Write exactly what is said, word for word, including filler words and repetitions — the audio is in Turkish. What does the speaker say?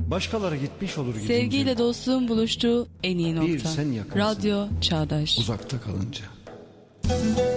Başkaları gitmiş olur gidince. Sevgiyle dostluğun buluştuğu en iyi nokta. Bir sen yakarsın. Radyo Çağdaş. Uzakta kalınca.